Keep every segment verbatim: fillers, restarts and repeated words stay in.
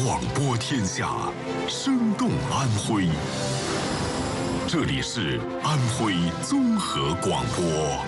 广播天下，生动安徽。这里是安徽综合广播。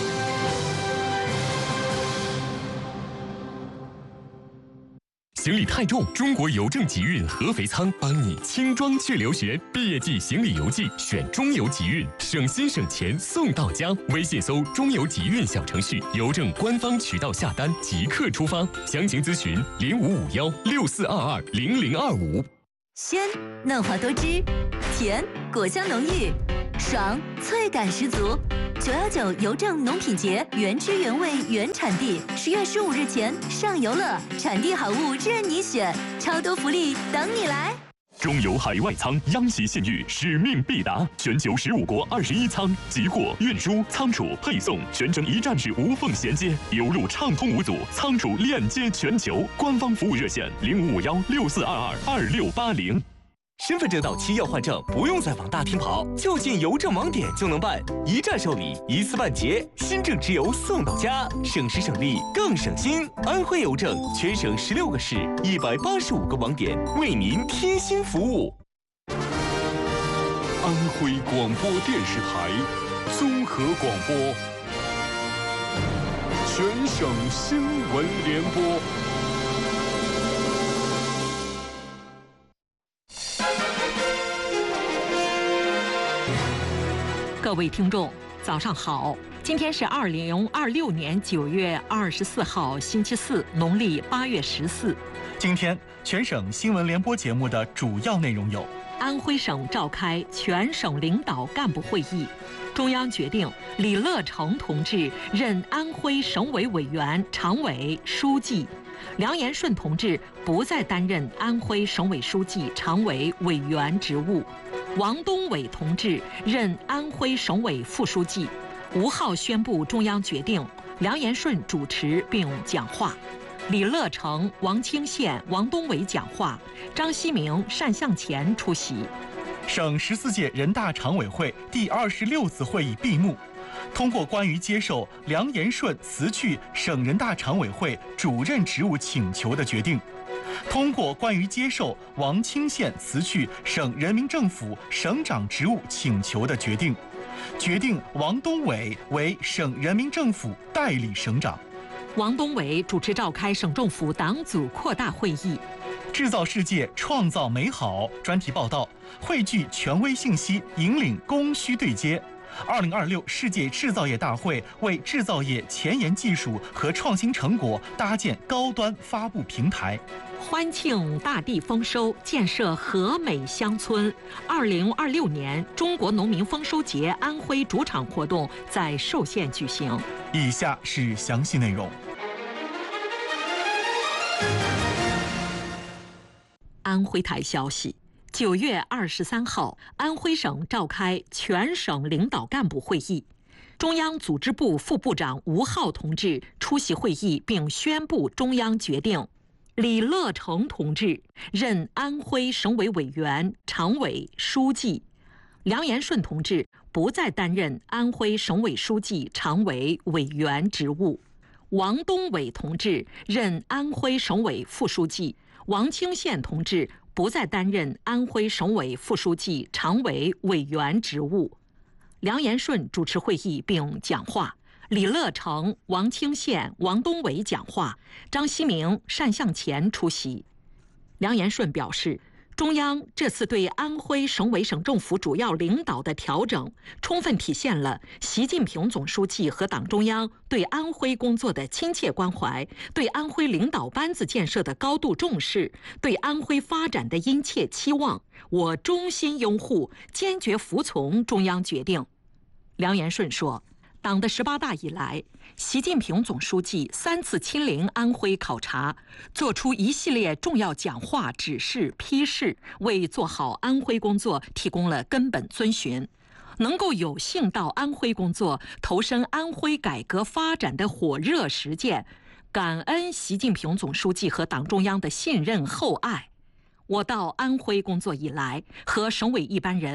行李太重，中国邮政集运合肥仓帮你轻装去留学。毕业季行李邮寄选中邮集运，省心省钱送到家。微信搜中邮集运小程序，邮政官方渠道下单即刻出发。详情咨询零五五幺六四二二零零二五。 鲜嫩滑多汁，甜果香浓郁，爽脆感十足。九幺九邮政农品节原汁原味原产地，十月十五日前上游乐，产地好物任你选，超多福利等你来。 中油海外仓央喜信誉，使命必达，全球十五国二十一仓，集货、运输、仓储、配送全程一站式无缝衔接，邮路畅通无阻，仓储链接全球。官方服务热线零五五幺六四二二二六八零。 身份证到期要换证，不用再往大厅跑，就进邮政网点就能办，一站受理，一次办结，新证直邮送到家，省时省力更省心。安徽邮政全省十六个市，一百八十五个网点，为您贴心服务。 安徽广播电视台综合广播，全省新闻联播。 各位听众，早上好！今天是二零二六年九月二十四号，星期四，农历八月十四。 今天全省新闻联播节目的主要内容有： 安徽省召开全省领导干部会议，中央决定李乐成同志任安徽省委委员、常委、书记，梁延顺同志不再担任安徽省委书记、常委、委员职务。王东伟同志任安徽省委副书记。吴浩宣布中央决定，梁延顺主持并讲话，李乐成、王清宪、王东伟讲话，张希明、单向前出席。 省十四届人大常委会第二十六次会议闭幕，通过关于接受梁延顺辞去省人大常委会主任职务请求的决定，通过关于接受王清宪辞去省人民政府省长职务请求的决定，决定王东伟为省人民政府代理省长。 王东伟主持召开省政府党组扩大会议。 制造世界，创造美好专题报道，汇聚权威信息，引领供需对接。二零二六世界制造业大会为制造业前沿技术和创新成果搭建高端发布平台。 欢庆大地丰收，建设和美乡村。二零二六年中国农民丰收节安徽主场活动在寿县举行。 以下是详细内容。 安徽台消息，九月二十三号，安徽省召开全省领导干部会议，中央组织部副部长吴浩同志出席会议并宣布中央决定，李乐成同志任安徽省委委员、常委、书记，梁延顺同志不再担任安徽省委书记、常委、委员职务，王东伟同志任安徽省委副书记，王清宪同志不再担任安徽省委副书记、常委、委员职务。梁延顺主持会议并讲话，李乐成、王清宪、王东伟讲话，张希明、单向前出席。梁延顺表示，中央这次对安徽省委省政府主要领导的调整，充分体现了习近平总书记和党中央对安徽工作的亲切关怀，对安徽领导班子建设的高度重视，对安徽发展的殷切期望。我衷心拥护，坚决服从中央决定。梁延顺说，党的十八大以来，习近平总书记三次亲临安徽考察，作出一系列重要讲话、指示、批示，为做好安徽工作提供了根本遵循。能够有幸到安徽工作，投身安徽改革发展的火热实践，感恩习近平总书记和党中央的信任厚爱。我到安徽工作以来，和省委一般人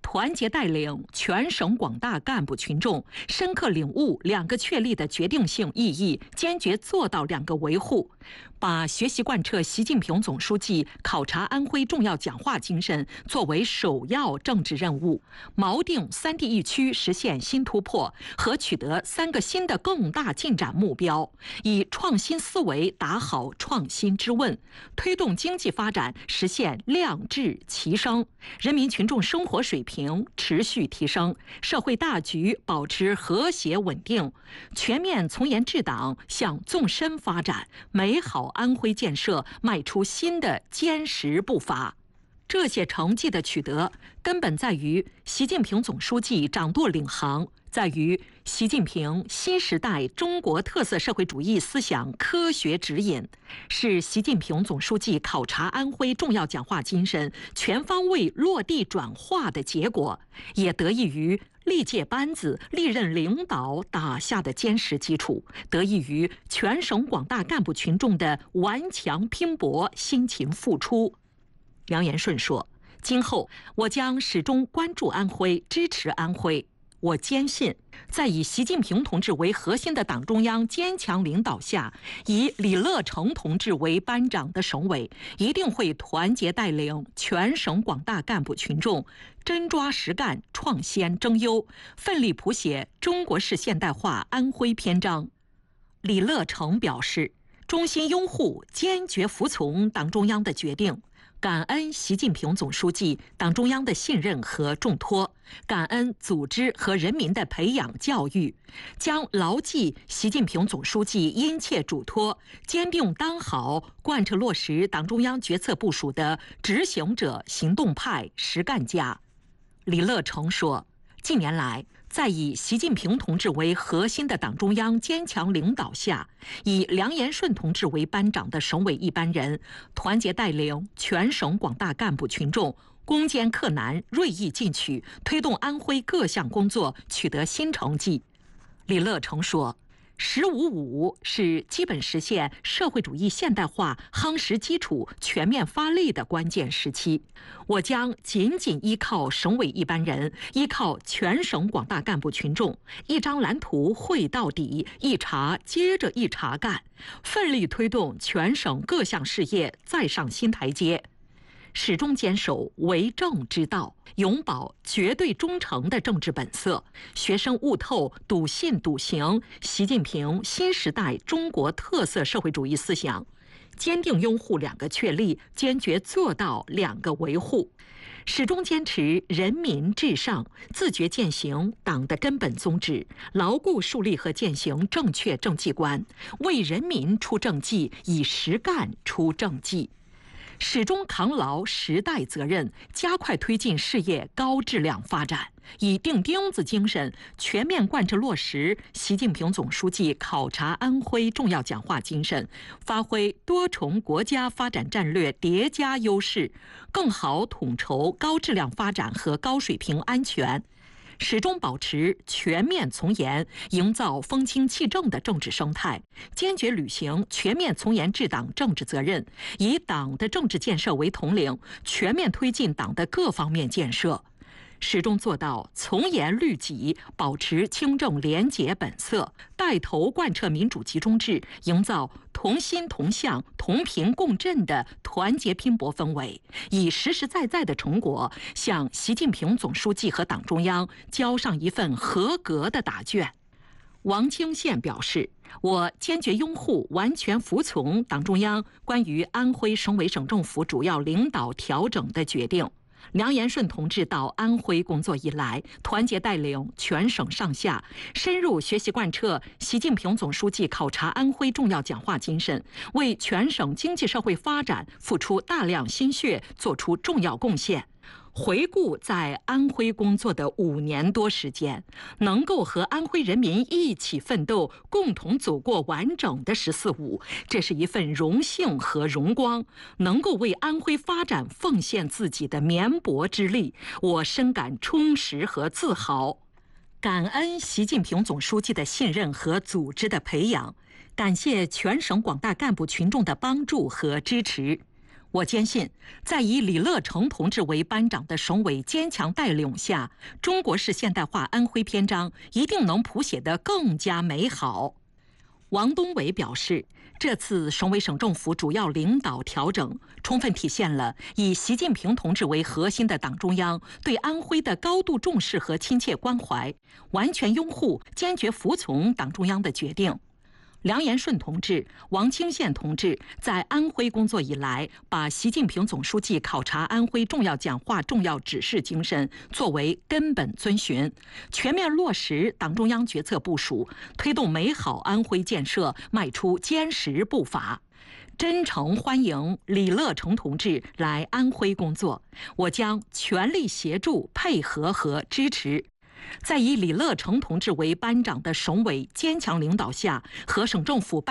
团结带领全省广大干部群众深刻领悟两个确立的决定性意义，坚决做到两个维护，把学习贯彻习近平总书记考察安徽重要讲话精神作为首要政治任务，锚定三地一区实现新突破和取得三个新的更大进展目标，以创新思维打好创新之问，推动经济发展实现量质齐升，人民群众生活水平持续提升，社会大局保持和谐稳定，全面从严治党向纵深发展、美好安徽建设迈出新的坚实步伐。这些成绩的取得，根本在于习近平总书记掌舵领航，在于习近平新时代中国特色社会主义思想科学指引，是习近平总书记考察安徽重要讲话精神全方位落地转化的结果，也得益于历届班子历任领导打下的坚实基础，得益于全省广大干部群众的顽强拼搏、辛勤付出。梁延顺说，今后我将始终关注安徽，支持安徽。我坚信，在以习近平同志为核心的党中央坚强领导下，以李乐成同志为班长的省委一定会团结带领全省广大干部群众，真抓实干、创先争优，奋力谱写中国式现代化安徽篇章。李乐成表示，衷心拥护、坚决服从党中央的决定，感恩习近平总书记、党中央的信任和重托，感恩组织和人民的培养教育，将牢记习近平总书记殷切嘱托，坚定当好、贯彻落实党中央决策部署的执行者、行动派、实干家。李乐成说，近年来，在以习近平同志为核心的党中央坚强领导下，以梁延顺同志为班长的省委一班人团结带领全省广大干部群众攻坚克难、锐意进取，推动安徽各项工作取得新成绩。李乐成说，十五五是基本实现社会主义现代化夯实基础、全面发力的关键时期。我将紧紧依靠省委一班人，依靠全省广大干部群众，一张蓝图绘到底，一茬接着一茬干，奋力推动全省各项事业再上新台阶。始终坚守为政之道，永葆绝对忠诚的政治本色，学生悟透、笃信笃行习近平新时代中国特色社会主义思想，坚定拥护两个确立，坚决做到两个维护，始终坚持人民至上，自觉践行党的根本宗旨，牢固树立和践行正确政绩观，为人民出政绩，以实干出政绩。始终扛牢时代责任，加快推进事业高质量发展，以钉钉子精神全面贯彻落实习近平总书记考察安徽重要讲话精神，发挥多重国家发展战略叠加优势，更好统筹高质量发展和高水平安全。始终保持全面从严，营造风清气正的政治生态，坚决履行全面从严治党政治责任，以党的政治建设为统领，全面推进党的各方面建设。始终做到从严律己，保持清正廉洁本色，带头贯彻民主集中制，营造同心同向、同频共振的团结拼搏氛围，以实实在在的成果向习近平总书记和党中央交上一份合格的答卷。王清县表示，我坚决拥护、完全服从党中央关于安徽省委省政府主要领导调整的决定。梁延顺同志到安徽工作以来，团结带领全省上下，深入学习贯彻习近平总书记考察安徽重要讲话精神，为全省经济社会发展付出大量心血，做出重要贡献。回顾在安徽工作的五年多时间，能够和安徽人民一起奋斗，共同走过完整的十四五，这是一份荣幸和荣光。能够为安徽发展奉献自己的绵薄之力，我深感充实和自豪。感恩习近平总书记的信任和组织的培养，感谢全省广大干部群众的帮助和支持。 我坚信，在以李乐成同志为班长的省委坚强带领下，中国式现代化安徽篇章一定能谱写得更加美好。王东伟表示，这次省委省政府主要领导调整，充分体现了以习近平同志为核心的党中央对安徽的高度重视和亲切关怀，完全拥护、坚决服从党中央的决定。梁延顺同志、王清宪同志在安徽工作以来，把习近平总书记考察安徽重要讲话、重要指示精神作为根本遵循，全面落实党中央决策部署，推动美好安徽建设迈出坚实步伐。真诚欢迎李乐成同志来安徽工作，我将全力协助、配合和支持。在以李乐成同志为班长的省委坚强领导下，和省政府办